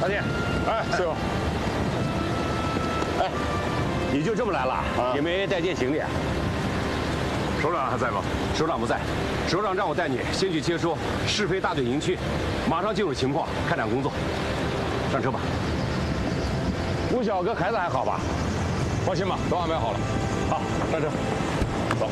老弟， 哎，师傅， 哎，你就这么来了？也没带件行李？ 首长还在吗？ 首长不在，首长让我带你先去接收适配大队营区，马上进入情况，开展工作。上车吧。吴小哥孩子还好吧？ 放心吧，都安排好了。 好，上车。